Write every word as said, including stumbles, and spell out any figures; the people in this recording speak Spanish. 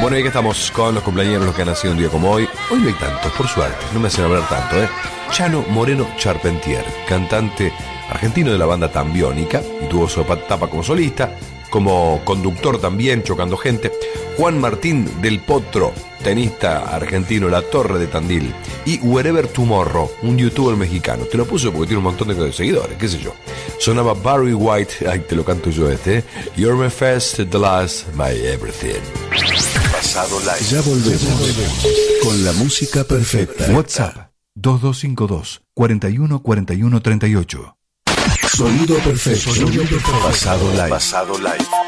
Bueno, y que estamos con los cumpleaños, los que han nacido un día como hoy. Hoy no hay tantos, por suerte, no me hacen hablar tanto, ¿eh? Chano Moreno Charpentier, cantante argentino de la banda Tambiónica, y tuvo su etapa como solista, como conductor también, chocando gente. Juan Martín del Potro, tenista argentino, La Torre de Tandil. Y Wherever Tomorrow, un youtuber mexicano. Te lo puse porque tiene un montón de seguidores, qué sé yo. Sonaba Barry White, ay, te lo canto yo este, ¿eh? You're my first, the last, my everything. Pasado Live. Ya volvemos, ya volvemos con la música perfecta. WhatsApp dos dos cinco dos, cuatro uno cuatro uno tres ocho. Sonido perfecto. Sonido perfecto. Pasado Live. Pasado Live.